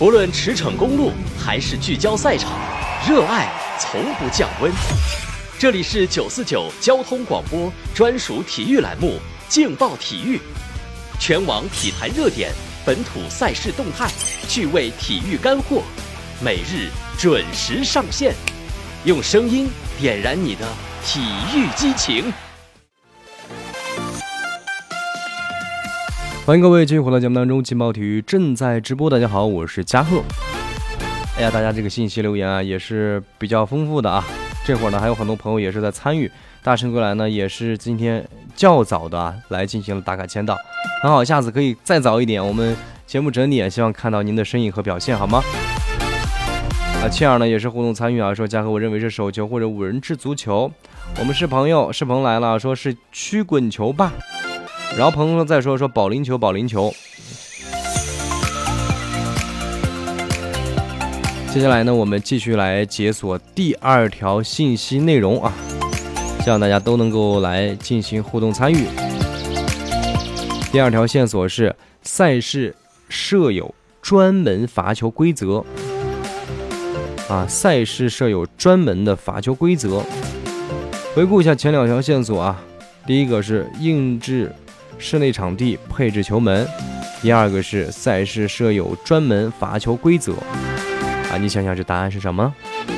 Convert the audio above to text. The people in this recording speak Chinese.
不论驰骋公路还是聚焦赛场，热爱从不降温。这里是949交通广播专属体育栏目《劲爆体育》，全网体坛热点，本土赛事动态，趣味体育干货，每日准时上线，用声音点燃你的体育激情。 欢迎各位继续回到节目当中，劲爆体育正在直播。大家好，我是嘉贺。哎呀，大家这个信息留言啊也是比较丰富的啊。这会儿呢还有很多朋友也是在参与。大圣归来呢也是今天较早的来进行了打卡签到，很好，下次可以再早一点，我们节目整点，希望看到您的身影和表现，好吗？切尔呢也是互动参与啊，说嘉禾我认为是手球或者五人制足球。我们是朋友，是鹏来了，说是曲滚球吧。然后朋友再说保龄球，保龄球。接下来呢，我们继续来解锁第二条信息内容啊，希望大家都能够来进行互动参与。第二条线索是赛事设有专门罚球规则啊，赛事设有专门的罚球规则。回顾一下前两条线索啊，第一个是硬质室内场地配置球门，第二个是赛事设有专门罚球规则啊，你想想这答案是什么？